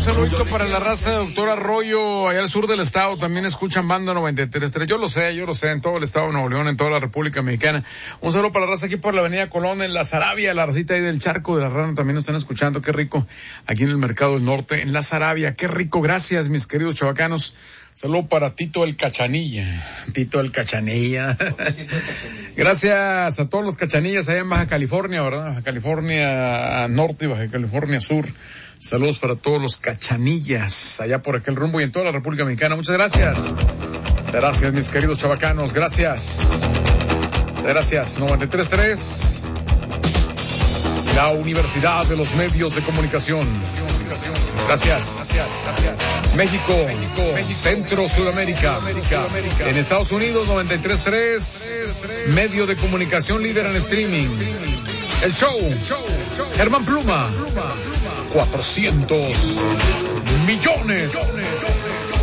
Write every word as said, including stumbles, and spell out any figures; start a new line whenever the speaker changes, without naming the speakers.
saludito para la raza de Doctor Arroyo, allá al sur del estado, también escuchan Banda noventa y tres punto tres. Yo lo sé, yo lo sé, en todo el estado de Nuevo León, en toda la República Mexicana. Un saludo para la raza aquí por la avenida Colón, en La Sarabia, la racita ahí del Charco de la Rana, también nos están escuchando, qué rico, aquí en el Mercado del Norte, en La Sarabia, qué rico, gracias mis queridos chavacanos. Saludo para Tito el Cachanilla. Tito el Cachanilla. Gracias a todos los cachanillas allá en Baja California, ¿verdad? Baja California Norte y Baja California Sur. Saludos para todos los cachanillas allá por aquel rumbo y en toda la República Mexicana. Muchas gracias. Gracias, mis queridos chavacanos. Gracias. Gracias. noventa y tres punto tres. La Universidad de los Medios de Comunicación. Gracias. México, México, Centro, Sudamérica. Sudamérica. En Estados Unidos, noventa y tres punto tres. Medio de comunicación líder en streaming. El show. Germán Pluma. cuatrocientos millones.